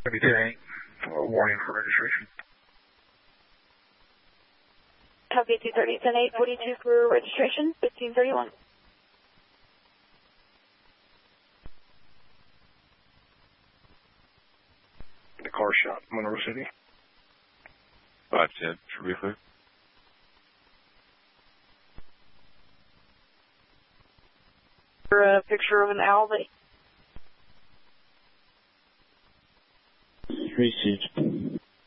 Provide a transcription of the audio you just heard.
Maybe today. Warning for registration. Copy 230, 10-842 for registration, 1531. The car shot, Monroe City. 510, should be clear. A picture of an owl that... 3-6.